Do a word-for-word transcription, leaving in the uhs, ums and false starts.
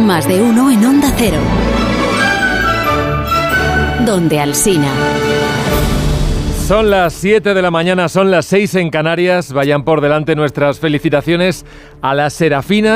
Más de uno en Onda Cero. Donde Alsina. Son las siete de la mañana, son las seis en Canarias. Vayan por delante nuestras felicitaciones a las Serafinas.